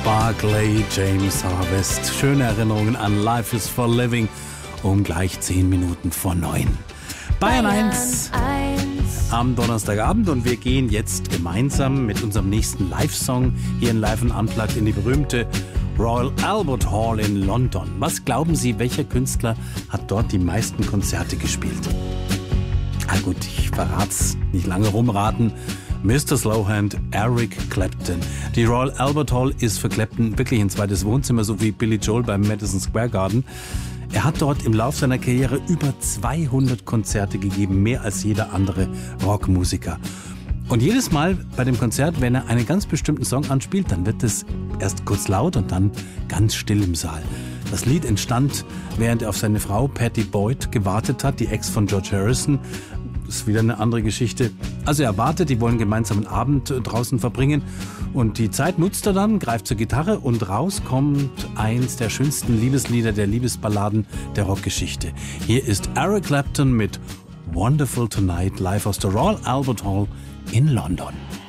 Barclay James Harvest. Schöne Erinnerungen an Life is for Living um gleich 10 Minuten vor 9. Bayern 1 am Donnerstagabend und wir gehen jetzt gemeinsam mit unserem nächsten Live-Song hier in Live & Unplugged in die berühmte Royal Albert Hall in London. Was glauben Sie, welcher Künstler hat dort die meisten Konzerte gespielt? Gut, ich verrat's, nicht lange rumraten. Mr. Slowhand, Eric Clapton. Die Royal Albert Hall ist für Clapton wirklich ein zweites Wohnzimmer, so wie Billy Joel beim Madison Square Garden. Er hat dort im Lauf seiner Karriere über 200 Konzerte gegeben, mehr als jeder andere Rockmusiker. Und jedes Mal bei dem Konzert, wenn er einen ganz bestimmten Song anspielt, dann wird es erst kurz laut und dann ganz still im Saal. Das Lied entstand, während er auf seine Frau Pattie Boyd gewartet hat, die Ex von George Harrison. Das ist wieder eine andere Geschichte. Also er wartet, die wollen gemeinsam einen Abend draußen verbringen. Und die Zeit nutzt er dann, greift zur Gitarre und raus kommt eins der schönsten Liebeslieder, der Liebesballaden der Rockgeschichte. Hier ist Eric Clapton mit Wonderful Tonight, live aus der Royal Albert Hall in London.